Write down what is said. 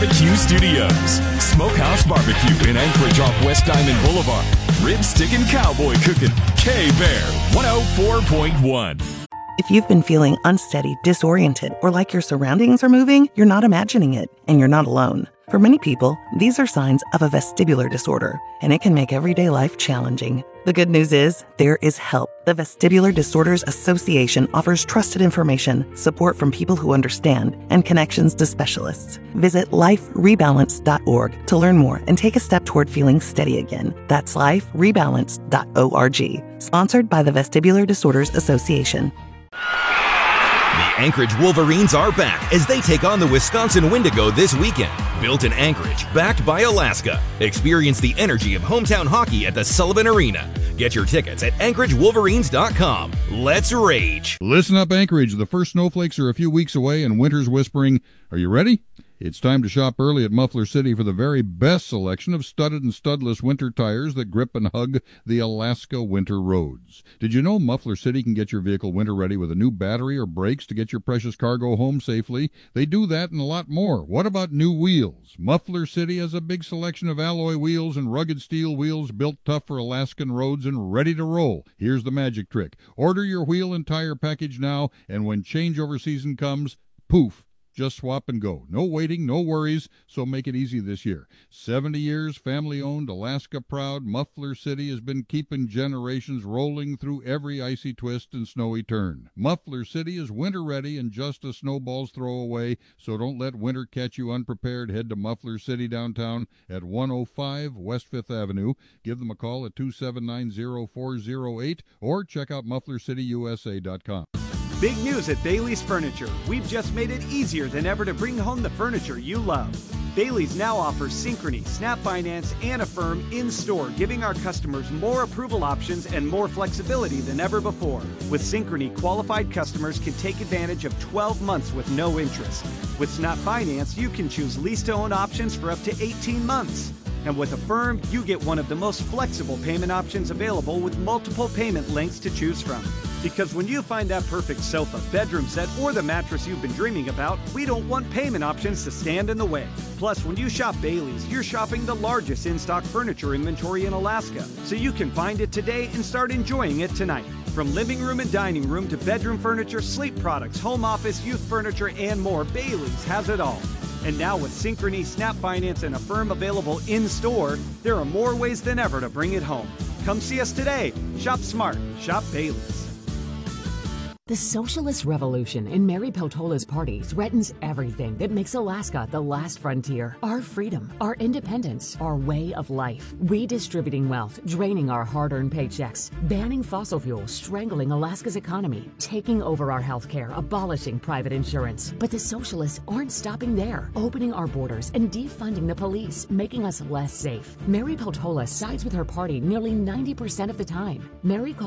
Barbecue Studios. Smokehouse Barbecue in Anchorage off West Diamond Boulevard. Rib stickin' cowboy cooking. K-Bear 104.1. If you've been feeling unsteady, disoriented, or like your surroundings are moving, you're not imagining it, and you're not alone. For many people, these are signs of a vestibular disorder, and it can make everyday life challenging. The good news is, there is help. The Vestibular Disorders Association offers trusted information, support from people who understand, and connections to specialists. Visit liferebalance.org to learn more and take a step toward feeling steady again. That's liferebalance.org. Sponsored by the Vestibular Disorders Association. The Anchorage Wolverines are back as they take on the Wisconsin Wendigo this weekend. Built in Anchorage, backed by Alaska. Experience the energy of hometown hockey at the Sullivan Arena. Get your tickets at AnchorageWolverines.com. Let's rage. Listen up, Anchorage. The first snowflakes are a few weeks away and winter's whispering. Are you ready? It's time to shop early at Muffler City for the very best selection of studded and studless winter tires that grip and hug the Alaska winter roads. Did you know Muffler City can get your vehicle winter ready with a new battery or brakes to get your precious cargo home safely? They do that and a lot more. What about new wheels? Muffler City has a big selection of alloy wheels and rugged steel wheels built tough for Alaskan roads and ready to roll. Here's the magic trick. Order your wheel and tire package now, and when changeover season comes, poof, just swap and go. No waiting, no worries, so make it easy this year. 70 years, family-owned, Alaska-proud, Muffler City has been keeping generations rolling through every icy twist and snowy turn. Muffler City is winter-ready and just a snowball's throw away, so don't let winter catch you unprepared. Head to Muffler City downtown at 105 West 5th Avenue. Give them a call at 279-0408 or check out MufflerCityUSA.com. Big news at Bailey's Furniture. We've just made it easier than ever to bring home the furniture you love. Bailey's now offers Synchrony, Snap Finance, and Affirm in-store, giving our customers more approval options and more flexibility than ever before. With Synchrony, qualified customers can take advantage of 12 months with no interest. With Snap Finance, you can choose lease-to-own options for up to 18 months. And with Affirm, you get one of the most flexible payment options available with multiple payment lengths to choose from. Because when you find that perfect sofa, bedroom set, or the mattress you've been dreaming about, we don't want payment options to stand in the way. Plus, when you shop Bailey's, you're shopping the largest in-stock furniture inventory in Alaska, so you can find it today and start enjoying it tonight. From living room and dining room to bedroom furniture, sleep products, home office, youth furniture, and more, Bailey's has it all. And now with Synchrony, Snap Finance, and Affirm available in-store, there are more ways than ever to bring it home. Come see us today. Shop smart. Shop Bailey's. The socialist revolution in Mary Peltola's party threatens everything that makes Alaska the last frontier. Our freedom, our independence, our way of life. Redistributing wealth, draining our hard-earned paychecks, banning fossil fuels, strangling Alaska's economy, taking over our health care, abolishing private insurance. But the socialists aren't stopping there, opening our borders and defunding the police, making us less safe. Mary Peltola sides with her party nearly 90% of the time. Mary